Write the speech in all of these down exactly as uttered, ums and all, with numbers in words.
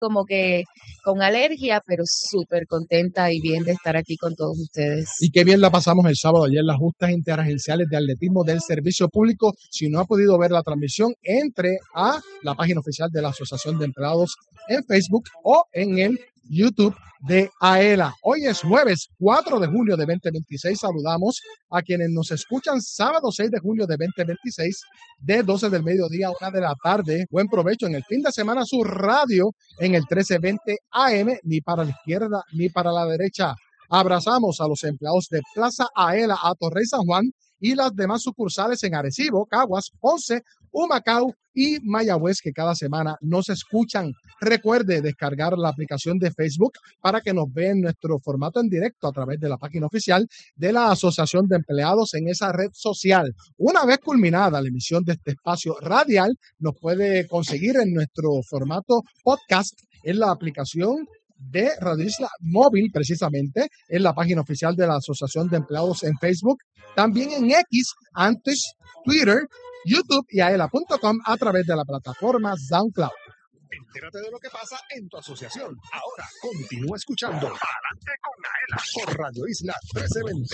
como que con alergia, pero súper contenta y bien de estar aquí con todos ustedes. Y qué bien la pasamos el sábado ayer en las justas interagenciales de atletismo del servicio público. Si no ha podido ver la transmisión, entre a la página oficial de la Asociación de Empleados en Facebook o en el YouTube de AELA. Hoy es jueves cuatro de julio de veinte veintiséis. Saludamos a quienes nos escuchan sábado seis de julio de veinte veintiséis de doce del mediodía a una de la tarde. Buen provecho en el fin de semana. Su radio en el trece veinte A M, ni para la izquierda ni para la derecha. Abrazamos a los empleados de Plaza Aela, Atorrey, San Juan y las demás sucursales en Arecibo, Caguas, Ponce, Humacao y Mayagüez, que cada semana nos escuchan. Recuerde descargar la aplicación de Facebook para que nos vea en nuestro formato en directo a través de la página oficial de la Asociación de Empleados en esa red social. Una vez culminada la emisión de este espacio radial, nos puede conseguir en nuestro formato podcast en la aplicación de Radio Isla Móvil, precisamente en la página oficial de la Asociación de Empleados en Facebook, también en X, antes Twitter, YouTube y aela punto com a través de la plataforma SoundCloud. Entérate de lo que pasa en tu asociación. Ahora continúa escuchando Adelante con AELA por Radio Isla trece veinte.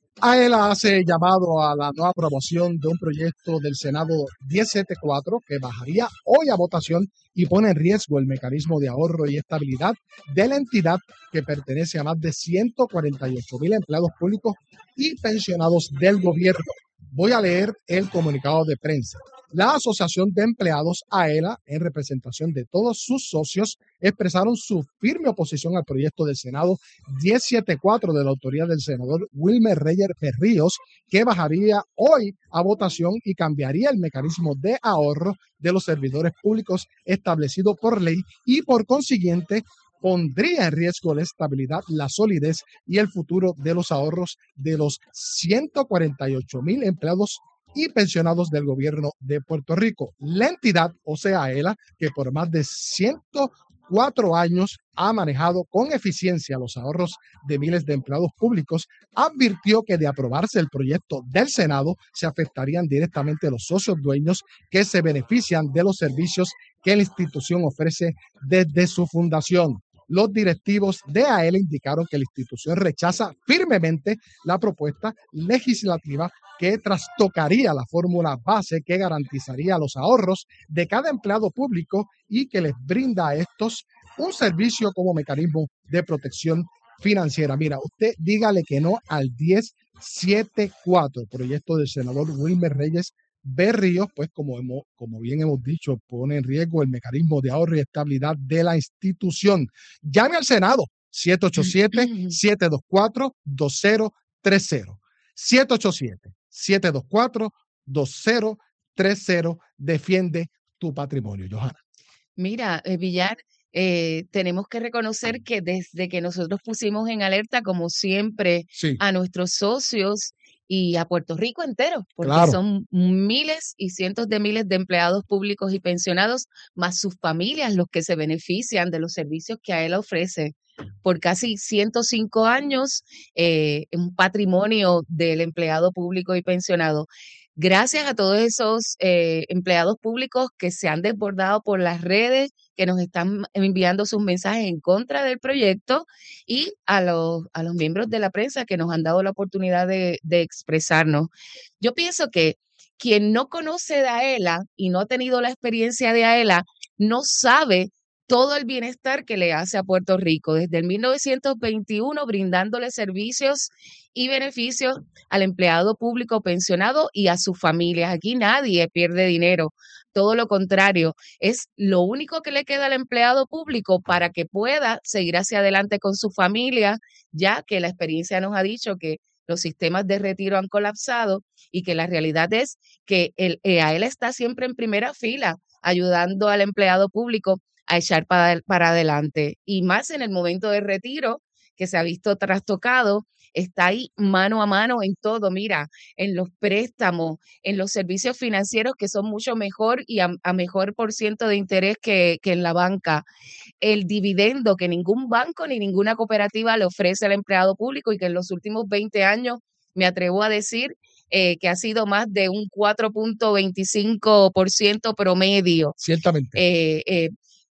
AELA hace llamado a la no aprobación de un proyecto del Senado diez setenta y cuatro que bajaría hoy a votación y pone en riesgo el mecanismo de ahorro y estabilidad de la entidad que pertenece a más de ciento cuarenta y ocho mil empleados públicos y pensionados del gobierno. Voy a leer el comunicado de prensa. La Asociación de Empleados AELA, en representación de todos sus socios, expresaron su firme oposición al proyecto del Senado diez setenta y cuatro de la autoría del senador Wilmer Reyes Berríos, que bajaría hoy a votación y cambiaría el mecanismo de ahorro de los servidores públicos establecido por ley y, por consiguiente, pondría en riesgo la estabilidad, la solidez y el futuro de los ahorros de los ciento cuarenta y ocho mil empleados y pensionados del gobierno de Puerto Rico. La entidad, o sea, AELA, que por más de ciento cuatro años ha manejado con eficiencia los ahorros de miles de empleados públicos, advirtió que de aprobarse el proyecto del Senado se afectarían directamente a los socios dueños que se benefician de los servicios que la institución ofrece desde su fundación. Los directivos de AELA indicaron que la institución rechaza firmemente la propuesta legislativa que trastocaría la fórmula base que garantizaría los ahorros de cada empleado público y que les brinda a estos un servicio como mecanismo de protección financiera. Mira, usted dígale que no al diez setenta y cuatro, proyecto del senador Wilmer Reyes Berríos, pues como, hemos, como bien hemos dicho, pone en riesgo el mecanismo de ahorro y estabilidad de la institución. Llame al Senado, siete ocho siete, siete dos cuatro, dos cero tres cero. siete ocho siete, siete dos cuatro, dos cero tres cero. Defiende tu patrimonio, Johanna. Mira, eh, Villar, eh, tenemos que reconocer que desde que nosotros pusimos en alerta, como siempre, Sí. a nuestros socios y a Puerto Rico entero, porque Claro. son miles y cientos de miles de empleados públicos y pensionados, más sus familias, los que se benefician de los servicios que AELA ofrece. Por casi ciento cinco años, eh, un patrimonio del empleado público y pensionado. Gracias a todos esos eh, empleados públicos que se han desbordado por las redes, que nos están enviando sus mensajes en contra del proyecto, y a los, a los miembros de la prensa que nos han dado la oportunidad de, de expresarnos. Yo pienso que quien no conoce de AELA y no ha tenido la experiencia de AELA, no sabe todo el bienestar que le hace a Puerto Rico, desde el mil novecientos veintiuno, brindándole servicios y beneficios al empleado público pensionado y a sus familias. Aquí nadie pierde dinero, todo lo contrario, es lo único que le queda al empleado público para que pueda seguir hacia adelante con su familia, ya que la experiencia nos ha dicho que los sistemas de retiro han colapsado y que la realidad es que el E A L está siempre en primera fila, ayudando al empleado público a echar para, para adelante. Y más en el momento de retiro, que se ha visto trastocado, está ahí mano a mano en todo, mira, en los préstamos, en los servicios financieros que son mucho mejor y a, a mejor por ciento de interés que, que en la banca. El dividendo que ningún banco ni ninguna cooperativa le ofrece al empleado público y que en los últimos veinte años, me atrevo a decir, eh, que ha sido más de un cuatro punto veinticinco por ciento promedio. Ciertamente. Eh, eh,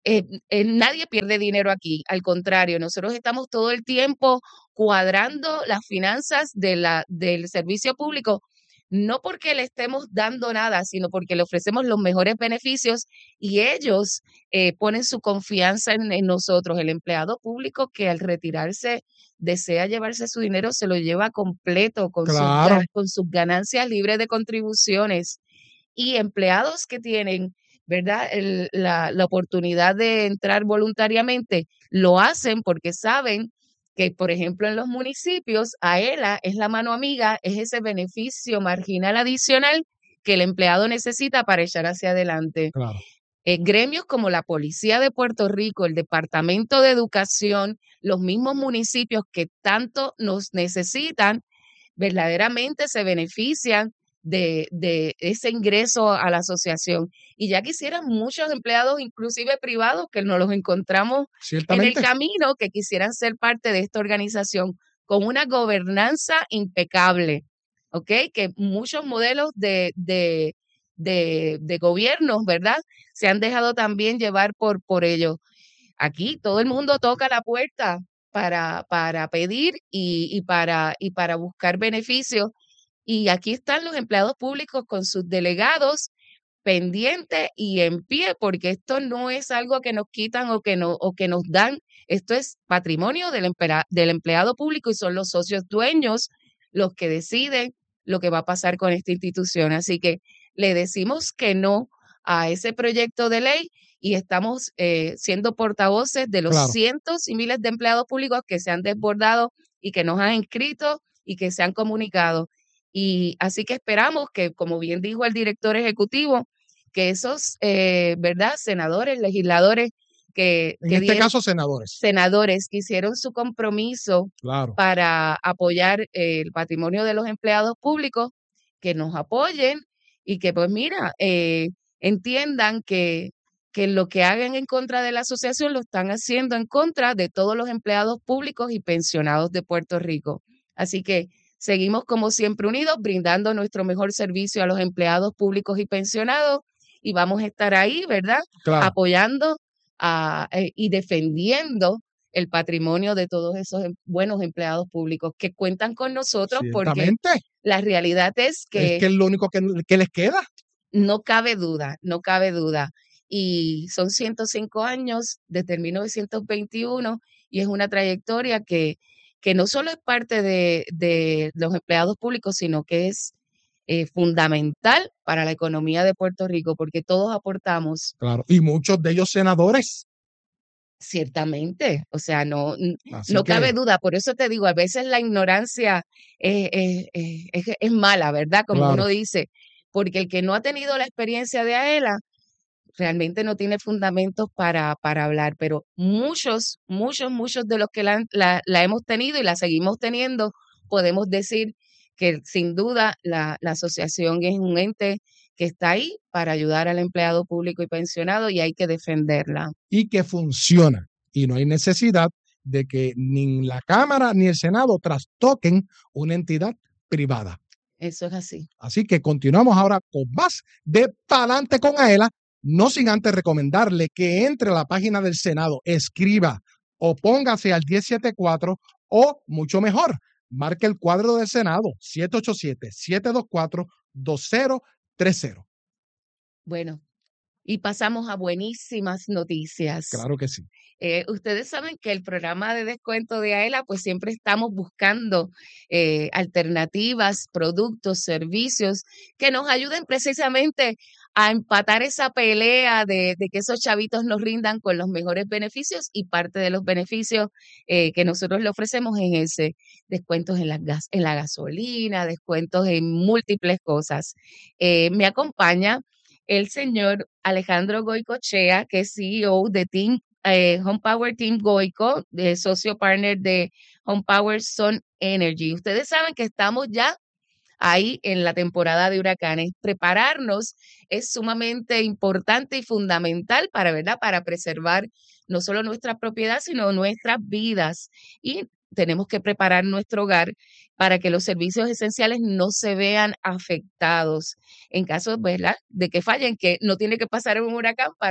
eh, eh, nadie pierde dinero aquí, al contrario, nosotros estamos todo el tiempo cuadrando las finanzas de la, del servicio público, no porque le estemos dando nada, sino porque le ofrecemos los mejores beneficios y ellos eh, ponen su confianza en, en nosotros. El empleado público que al retirarse desea llevarse su dinero, se lo lleva completo con sus, Claro, ga- con sus ganancias libres de contribuciones. Y empleados que tienen, ¿verdad? El- la, la oportunidad de entrar voluntariamente, lo hacen porque saben que, por ejemplo, en los municipios, AELA es la mano amiga, es ese beneficio marginal adicional que el empleado necesita para echar hacia adelante. claro. Eh, gremios como la Policía de Puerto Rico, el Departamento de Educación, los mismos municipios que tanto nos necesitan, verdaderamente se benefician de, de ese ingreso a la asociación. Y ya quisieran muchos empleados, inclusive privados, que nos los encontramos en el Ciertamente. camino, que quisieran ser parte de esta organización con una gobernanza impecable, ¿ok? Que muchos modelos de, de, de, de gobiernos, ¿verdad? Se han dejado también llevar por, por ello. Aquí todo el mundo toca la puerta para, para pedir y, y para, y para buscar beneficios. Y aquí están los empleados públicos con sus delegados pendientes y en pie, porque esto no es algo que nos quitan o que, no, o que nos dan, esto es patrimonio del, empera- del empleado público y son los socios dueños los que deciden lo que va a pasar con esta institución. Así que le decimos que no a ese proyecto de ley y estamos eh, siendo portavoces de los Claro. cientos y miles de empleados públicos que se han desbordado y que nos han inscrito y que se han comunicado. Y así que esperamos que, como bien dijo el director ejecutivo, que esos, eh, ¿verdad? Senadores, legisladores que, En que este dieron, caso, senadores. senadores que hicieron su compromiso Claro. para apoyar eh, el patrimonio de los empleados públicos, que nos apoyen y que, pues mira, eh, entiendan que, que lo que hagan en contra de la asociación lo están haciendo en contra de todos los empleados públicos y pensionados de Puerto Rico. Así que seguimos como siempre unidos, brindando nuestro mejor servicio a los empleados públicos y pensionados y vamos a estar ahí, ¿verdad? Claro. Apoyando a, eh, y defendiendo el patrimonio de todos esos em- buenos empleados públicos que cuentan con nosotros porque Ciertamente. la realidad es Es que que es lo único que, que les queda. no cabe duda, no cabe duda. Y son ciento cinco años desde el mil novecientos veintiuno y es una trayectoria que, que no solo es parte de, de los empleados públicos, sino que es eh, fundamental para la economía de Puerto Rico, porque todos aportamos Claro. Y muchos de ellos senadores. ciertamente. O sea, no, n- Así no que, cabe duda. Por eso te digo, a veces la ignorancia es, es- es- es- es mala, ¿verdad? Como claro. uno dice, porque el que no ha tenido la experiencia de AELA realmente no tiene fundamentos para, para hablar, pero muchos, muchos, muchos de los que la, la, la hemos tenido y la seguimos teniendo, podemos decir que sin duda la, la asociación es un ente que está ahí para ayudar al empleado público y pensionado y hay que defenderla. Y que funciona. Y no hay necesidad de que ni la Cámara ni el Senado trastoquen una entidad privada. Eso es así. Así que continuamos ahora con más de Palante con AELA, no sin antes recomendarle que entre a la página del Senado, escriba o póngase al diez setenta y cuatro o, mucho mejor, marque el cuadro del Senado siete ocho siete, siete dos cuatro, dos cero tres cero. Bueno, y pasamos a buenísimas noticias. Claro que sí. Eh, ustedes saben que el programa de descuento de AELA, pues siempre estamos buscando eh, alternativas, productos, servicios que nos ayuden precisamente a empatar esa pelea de, de que esos chavitos nos rindan con los mejores beneficios y parte de los beneficios eh, que nosotros le ofrecemos es ese, descuentos en la, gas, en la gasolina, descuentos en múltiples cosas. Eh, me acompaña el señor Alejandro Goicochea, que es C E O de Team eh, Home Power Team Goico, de socio partner de Home Power Sun Energy. Ustedes saben que estamos ya ahí en la temporada de huracanes. Prepararnos es sumamente importante y fundamental para, ¿verdad? Para preservar no solo nuestra propiedad, sino nuestras vidas. Y tenemos que preparar nuestro hogar para que los servicios esenciales no se vean afectados. En caso, ¿verdad?, de que fallen, que no tiene que pasar un huracán para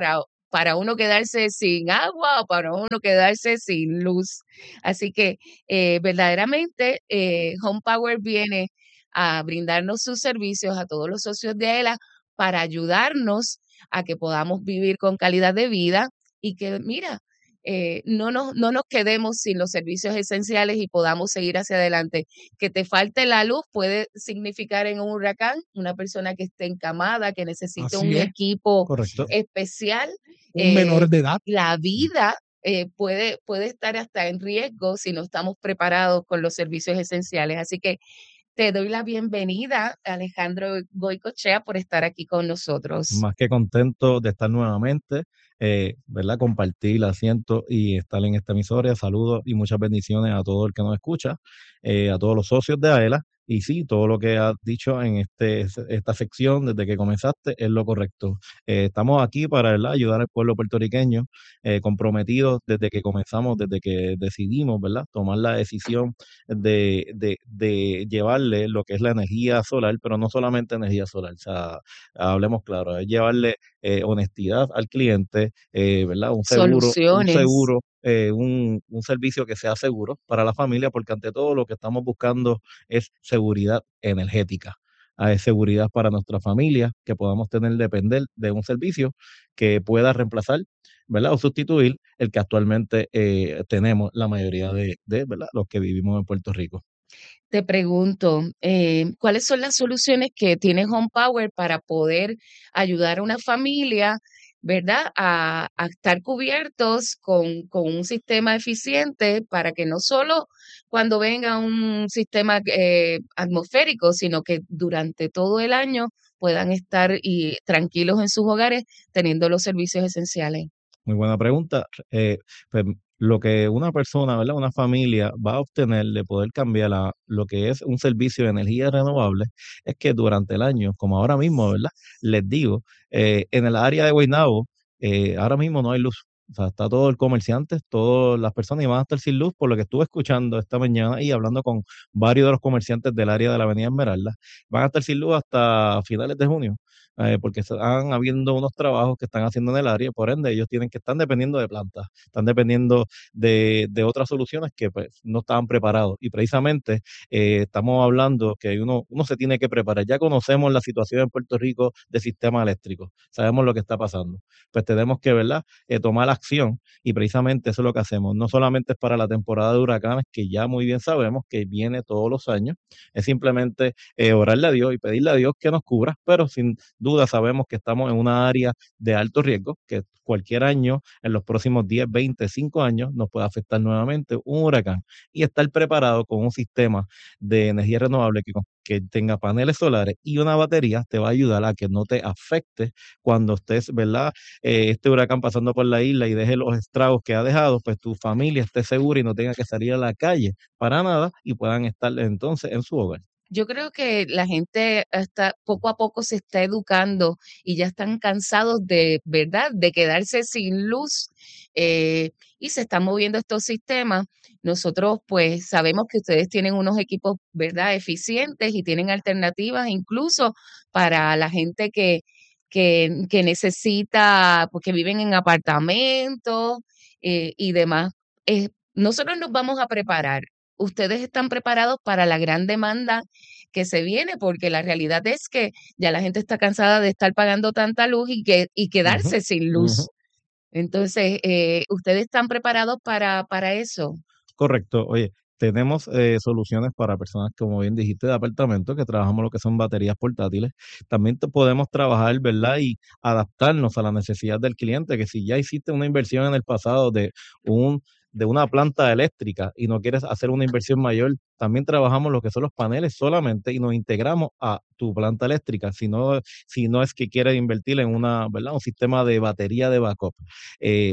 para uno quedarse sin agua o para uno quedarse sin luz. Así que eh, verdaderamente eh, Home Power viene a brindarnos sus servicios a todos los socios de AELA para ayudarnos a que podamos vivir con calidad de vida y que, mira, eh, no nos, no nos quedemos sin los servicios esenciales y podamos seguir hacia adelante. Que te falte la luz puede significar en un huracán una persona que esté encamada, que necesite Así un es, equipo Correcto. especial. un eh, menor de edad. la vida eh, puede, puede estar hasta en riesgo si no estamos preparados con los servicios esenciales. Así que te doy la bienvenida, Alejandro Goicoechea, por estar aquí con nosotros. Más que contento de estar nuevamente, eh, ¿verdad? Compartir el asiento y estar en esta emisora. Saludos y muchas bendiciones a todo el que nos escucha, eh, a todos los socios de AELA. Y sí, todo lo que has dicho en este, esta sección desde que comenzaste es lo correcto. Eh, estamos aquí para, ¿verdad?, ayudar al pueblo puertorriqueño, eh, comprometidos desde que comenzamos, desde que decidimos, ¿verdad?, tomar la decisión de, de, de llevarle lo que es la energía solar, pero no solamente energía solar, o sea, hablemos claro, es llevarle eh, honestidad al cliente, eh, ¿verdad? Un seguro, un Soluciones. seguro, eh, un, un servicio que sea seguro para la familia, porque ante todo lo que estamos buscando es seguridad energética. Ah, es seguridad para nuestra familia, que podamos tener depender de un servicio que pueda reemplazar, ¿verdad?, o sustituir el que actualmente eh, tenemos la mayoría de, de, ¿verdad?, los que vivimos en Puerto Rico. Te pregunto, eh, ¿cuáles son las soluciones que tiene Home Power para poder ayudar a una familia, ¿verdad?, a, a estar cubiertos con, con un sistema eficiente para que no solo cuando venga un sistema eh, atmosférico, sino que durante todo el año puedan estar y, tranquilos en sus hogares teniendo los servicios esenciales? Muy buena pregunta. Eh, pues, lo que una persona, ¿verdad?, una familia va a obtener de poder cambiar a lo que es un servicio de energía renovable es que durante el año, como ahora mismo, ¿verdad?, les digo, eh, en el área de Guaynabo, eh, ahora mismo no hay luz. O sea, está todo el comerciante, todas las personas y van a estar sin luz, por lo que estuve escuchando esta mañana y hablando con varios de los comerciantes del área de la Avenida Esmeralda, van a estar sin luz hasta finales de junio, eh, porque están habiendo unos trabajos que están haciendo en el área, por ende ellos tienen que están dependiendo de plantas, están dependiendo de, de otras soluciones que pues no estaban preparados. Y precisamente eh, estamos hablando que uno, uno se tiene que preparar. Ya conocemos la situación en Puerto Rico del sistema eléctrico, sabemos lo que está pasando. Pues tenemos que, ¿verdad?, eh, tomar acción y precisamente eso es lo que hacemos. No solamente es para la temporada de huracanes, que ya muy bien sabemos que viene todos los años, es simplemente eh, orarle a Dios y pedirle a Dios que nos cubra, pero sin duda sabemos que estamos en una área de alto riesgo, que cualquier año, en los próximos diez, veinte, cinco años, nos puede afectar nuevamente un huracán. Y estar preparado con un sistema de energía renovable que, que tenga paneles solares y una batería te va a ayudar a que no te afecte cuando estés, ¿verdad?, eh, este huracán pasando por la isla y deje los estragos que ha dejado, pues tu familia esté segura y no tenga que salir a la calle para nada y puedan estar entonces en su hogar. Yo creo que la gente está, poco a poco se está educando y ya están cansados de, ¿verdad?, de quedarse sin luz, eh, y se están moviendo estos sistemas. Nosotros pues sabemos que ustedes tienen unos equipos, ¿verdad?, eficientes y tienen alternativas incluso para la gente que, que, que necesita, porque viven en apartamentos eh, y demás. Eh, nosotros nos vamos a preparar. Ustedes están preparados para la gran demanda que se viene, porque la realidad es que ya la gente está cansada de estar pagando tanta luz y, que, y Ujú, quedarse sin ujú. luz. Entonces, eh, ¿ustedes están preparados para, para eso? Correcto. Oye, tenemos eh, soluciones para personas, como bien dijiste, de apartamento, que trabajamos lo que son baterías portátiles. También te podemos trabajar, ¿verdad?, y adaptarnos a la necesidad del cliente, que si ya hiciste una inversión en el pasado de un de una planta eléctrica y no quieres hacer una inversión mayor, también trabajamos lo que son los paneles solamente y nos integramos a tu planta eléctrica, si no, si no es que quieres invertir en una, ¿verdad?, un sistema de batería de backup. Eh,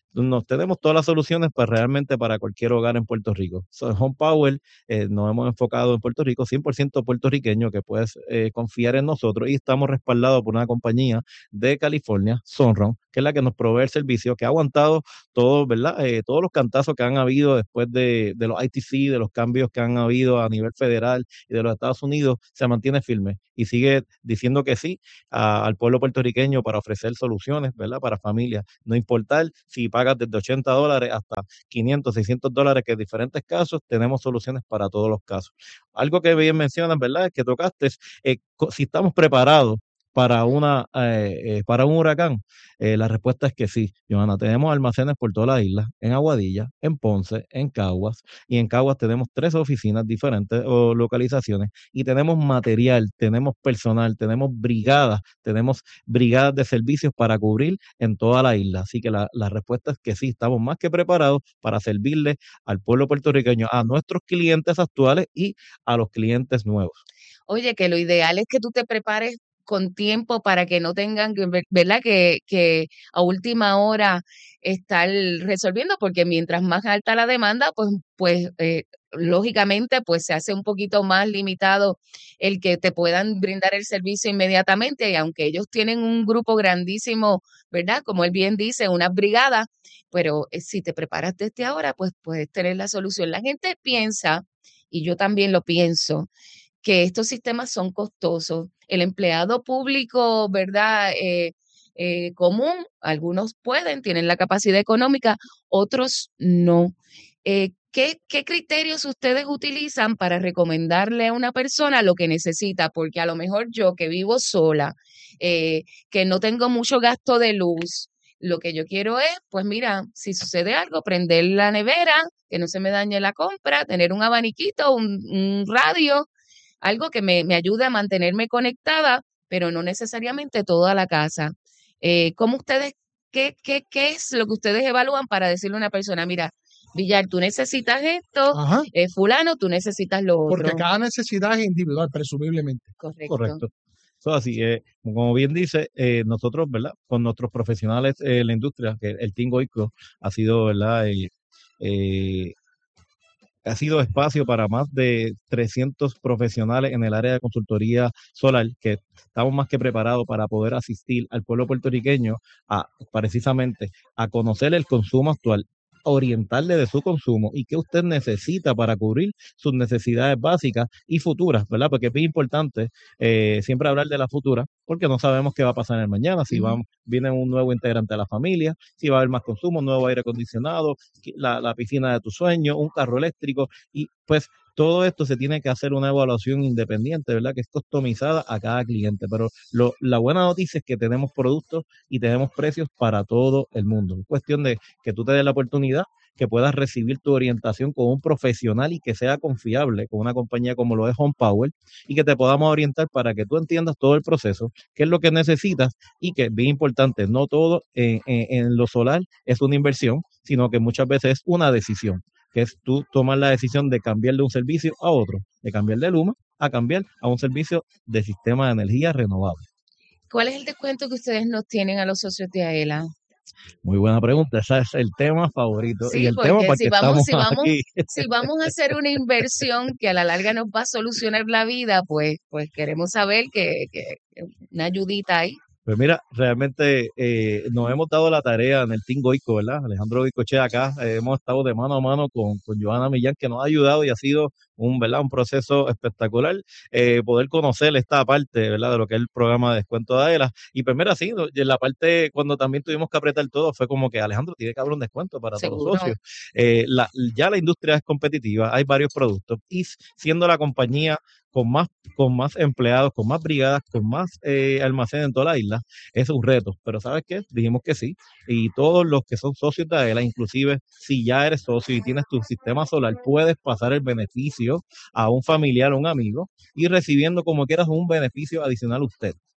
nos tenemos todas las soluciones para realmente para cualquier hogar en Puerto Rico. So, en Home Power eh, nos hemos enfocado en Puerto Rico, cien por ciento puertorriqueño, que puedes eh, confiar en nosotros, y estamos respaldados por una compañía de California, Sunrun, que es la que nos provee el servicio, que ha aguantado todo, ¿verdad? Eh, todos los cantazos que han habido después de, de los I T C, de los cambios que han habido a nivel federal y de los Estados Unidos, se mantiene firme y sigue diciendo que sí a, al pueblo puertorriqueño para ofrecer soluciones, ¿verdad? Para familias, no importar si pagas desde ochenta dólares hasta quinientos, seiscientos dólares, que en diferentes casos tenemos soluciones para todos los casos. Algo que bien mencionas, ¿verdad? Es que tocaste, eh, si estamos preparados para una eh, eh, para un huracán. Eh, la respuesta es que sí, Johanna. Tenemos almacenes por toda la isla, en Aguadilla, en Ponce, en Caguas, y en Caguas tenemos tres oficinas diferentes o localizaciones, y tenemos material, tenemos personal, tenemos brigadas, tenemos brigadas de servicios para cubrir en toda la isla. Así que la, la respuesta es que sí, estamos más que preparados para servirle al pueblo puertorriqueño, a nuestros clientes actuales y a los clientes nuevos. Oye, que lo ideal es que tú te prepares con tiempo para que no tengan que, ver- ¿verdad? Que, que a última hora estar resolviendo, porque mientras más alta la demanda, pues, pues eh, lógicamente, pues se hace un poquito más limitado el que te puedan brindar el servicio inmediatamente, y aunque ellos tienen un grupo grandísimo, ¿verdad? Como él bien dice, unas brigadas, pero eh, si te preparas desde ahora, pues puedes tener la solución. La gente piensa, y yo también lo pienso, que estos sistemas son costosos. El empleado público, ¿verdad? Eh, eh, común, algunos pueden, tienen la capacidad económica, otros no. Eh, ¿qué, qué criterios ustedes utilizan para recomendarle a una persona lo que necesita? Porque a lo mejor yo, que vivo sola, eh, que no tengo mucho gasto de luz, lo que yo quiero es, pues mira, si sucede algo, prender la nevera, que no se me dañe la compra, tener un abaniquito, un, un radio, algo que me, me ayude a mantenerme conectada, pero no necesariamente toda la casa. Eh, ¿cómo ustedes, qué, qué, qué es lo que ustedes evalúan para decirle a una persona, mira, Villar, tú necesitas esto, Ajá, eh, fulano, tú necesitas lo porque otro? cada necesidad es individual, presumiblemente. Correcto. Correcto. So, así, eh, como bien dice, eh, nosotros, ¿verdad? Con nuestros profesionales eh, en la industria, que el Team Goico ha sido, ¿verdad? Eh, eh, ha sido espacio para más de trescientos profesionales en el área de consultoría solar, que estamos más que preparados para poder asistir al pueblo puertorriqueño a precisamente a conocer el consumo actual, orientarle de su consumo y qué usted necesita para cubrir sus necesidades básicas y futuras, ¿verdad? Porque es muy importante eh, siempre hablar de la futura, porque no sabemos qué va a pasar en el mañana, si va, Ujú. viene un nuevo integrante a la familia, si va a haber más consumo, un nuevo aire acondicionado, la, la piscina de tu sueño, un carro eléctrico, y pues todo esto se tiene que hacer una evaluación independiente, ¿verdad? Que es customizada a cada cliente. Pero lo, la buena noticia es que tenemos productos y tenemos precios para todo el mundo. Es cuestión de que tú te des la oportunidad, que puedas recibir tu orientación con un profesional y que sea confiable, con una compañía como lo es Home Power, y que te podamos orientar para que tú entiendas todo el proceso, qué es lo que necesitas, y que es bien importante, no todo en, en, en lo solar es una inversión, sino que muchas veces es una decisión, que es tú tomar la decisión de cambiar de un servicio a otro, de cambiar de Luma a cambiar a un servicio de sistema de energía renovable. ¿Cuál es el descuento que ustedes nos tienen a los socios de AELA? Muy buena pregunta, ese es el tema favorito y Sí, el tema porque para el si que vamos, estamos si vamos, aquí. si vamos a hacer una inversión que a la larga nos va a solucionar la vida, pues, pues queremos saber que, que que una ayudita ahí. Pues mira, realmente eh, nos hemos dado la tarea en el Team Goico, ¿verdad? Alejandro Goicoechea acá, eh, hemos estado de mano a mano con, con Johanna Millán, que nos ha ayudado y ha sido un, ¿verdad? Un proceso espectacular eh, poder conocer esta parte, ¿verdad? De lo que es el programa de descuento de AELA. Y pues mira, sí, no, y en la parte cuando también tuvimos que apretar todo, fue como que Alejandro tiene que haber un descuento para todos los Seguro. socios. Eh, la, ya la industria es competitiva, hay varios productos y siendo la compañía con más, con más empleados, con más brigadas, con más eh, almacenes en toda la isla, es un reto. Pero ¿sabes qué? Dijimos que sí. Y todos los que son socios de AELA, inclusive si ya eres socio y tienes tu sistema solar, puedes pasar el beneficio a un familiar o un amigo y recibiendo como quieras un beneficio adicional usted.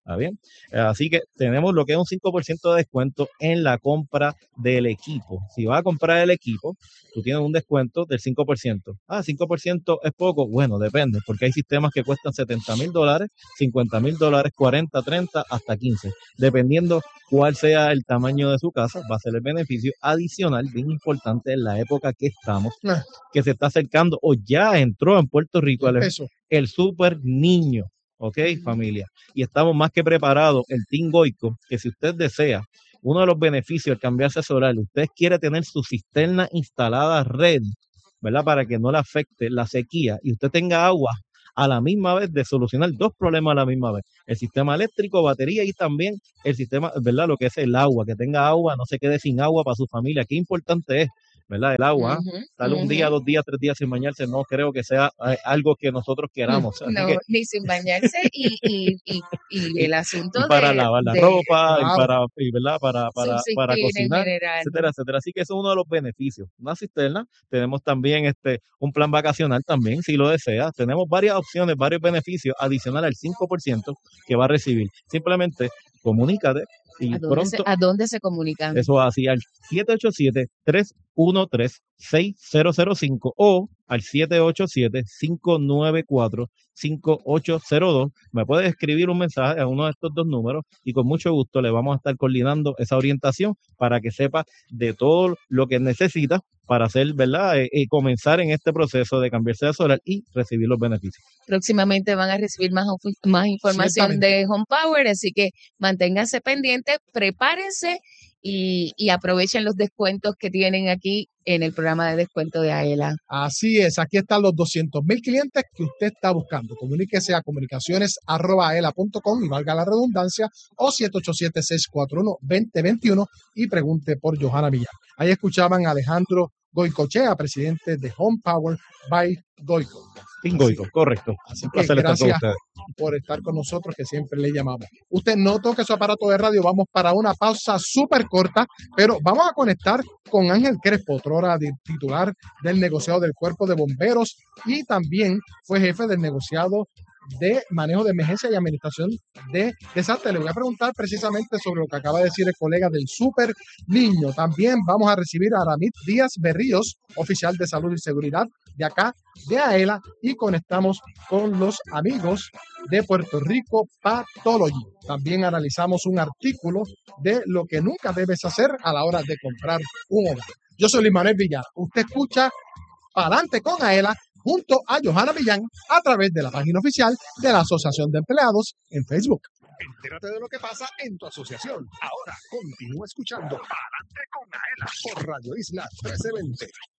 ¿Está bien? Así que tenemos lo que es un cinco por ciento de descuento en la compra del equipo. Si vas a comprar el equipo, tú tienes un descuento del cinco por ciento. Ah, cinco por ciento es poco. Bueno, depende, porque hay sistemas que cuestan setenta mil dólares, cincuenta mil dólares, cuarenta, treinta, hasta quince. Dependiendo cuál sea el tamaño de su casa, va a ser el beneficio adicional, bien importante en la época que estamos, Ah, que se está acercando o ya entró en Puerto Rico el, Eso. el super niño. ¿Ok, familia? Y estamos más que preparados, el Team Goico, que si usted desea, uno de los beneficios al cambiarse a solar, usted quiere tener su cisterna instalada ready, ¿verdad? Para que no le afecte la sequía y usted tenga agua a la misma vez, de solucionar dos problemas a la misma vez. El sistema eléctrico, batería y también el sistema, ¿verdad? Lo que es el agua, que tenga agua, no se quede sin agua para su familia. Qué importante es, ¿verdad? El agua, Ujú, sale un ujú. día, dos días, tres días sin bañarse, no creo que sea eh, algo que nosotros queramos. Así No, que ni sin bañarse y, y, y, y y, el y asunto para de, lavar la de ropa, y Claro. para, y, ¿verdad? Para, para, para subsistir en cocinar, general. etcétera, etcétera. Así que eso es uno de los beneficios. Una cisterna, tenemos también este un plan vacacional también, si lo deseas. Tenemos varias opciones, varios beneficios adicionales al cinco por ciento que va a recibir. Simplemente comunícate y ¿A dónde se, pronto a dónde se comunican? eso va así al siete ocho siete, tres uno tres, seis cero cero cinco o al siete ocho siete, cinco nueve cuatro, cinco ocho cero dos. Me puedes escribir un mensaje a uno de estos dos números y con mucho gusto le vamos a estar coordinando esa orientación para que sepa de todo lo que necesita para hacer, ¿verdad? Eh, eh, comenzar en este proceso de cambiarse de solar y recibir los beneficios. Próximamente van a recibir más, ofi- más información Ciertamente. de Home Power, así que manténganse pendientes, prepárense y, y aprovechen los descuentos que tienen aquí en el programa de descuento de AELA. Así es, aquí están los doscientos mil clientes que usted está buscando. Comuníquese a comunicaciones arroba aela punto com y valga la redundancia, o siete ocho siete, seis cuatro uno, dos cero dos uno y pregunte por Johanna Millán. Ahí escuchaban a Alejandro Goicochea, presidente de Home Power by Goico. Team Así, Goico, correcto. así Un que placer estar con gracias ustedes. por estar con nosotros, que siempre le llamamos. Usted no toque su aparato de radio, vamos para una pausa súper corta, pero vamos a conectar con Ángel Crespo, otrora di- titular del negociado del Cuerpo de Bomberos y también fue jefe del negociado de manejo de emergencia y administración de desastres. Le voy a preguntar precisamente sobre lo que acaba de decir el colega del Super Niño. También vamos a recibir a Aramit Díaz Berríos, oficial de salud y seguridad de acá, de AELA, y conectamos con los amigos de Puerto Rico Pathology. También analizamos un artículo de lo que nunca debes hacer a la hora de comprar un hogar. Yo soy Luis Manuel Villar. Usted escucha Pa'lante con AELA junto a Johanna Millán a través de la página oficial de la Asociación de Empleados en Facebook. Entérate de lo que pasa en tu asociación. Ahora continúa escuchando Adelante con Aela por Radio Isla trece veinte.